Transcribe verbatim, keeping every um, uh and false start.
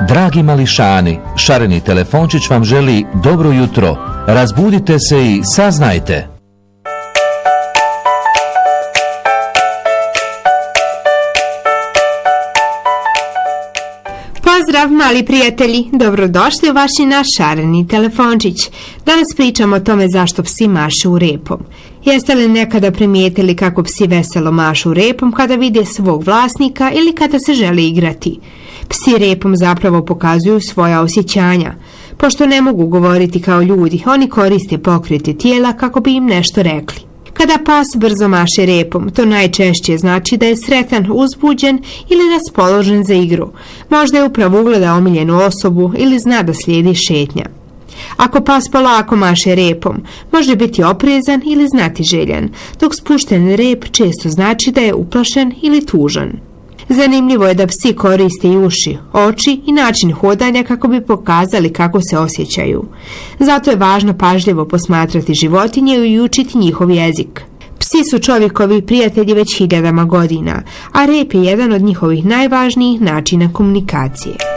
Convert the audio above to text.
Dragi mališani, šareni telefončić vam želi dobro jutro. Razbudite se i saznajte. Pozdrav mali prijatelji, dobrodošli u vaši naš šareni telefončić. Danas pričamo o tome zašto psi mašu repom. Jeste li nekada primijetili kako psi veselo mašu repom kada vide svog vlasnika ili kada se žele igrati? Psi repom zapravo pokazuju svoja osjećanja. Pošto ne mogu govoriti kao ljudi, oni koriste pokrete tijela kako bi im nešto rekli. Kada pas brzo maše repom, to najčešće znači da je sretan, uzbuđen ili raspoložen za igru. Možda je upravo ugleda omiljenu osobu ili zna da slijedi šetnja. Ako pas polako maše repom, može biti oprezan ili znatiželjan, dok spušten rep često znači da je uplašen ili tužan. Zanimljivo je da psi koriste i uši, oči i način hodanja kako bi pokazali kako se osjećaju. Zato je važno pažljivo posmatrati životinje i učiti njihov jezik. Psi su čovjekovi prijatelji već hiljadama godina, a rep je jedan od njihovih najvažnijih načina komunikacije.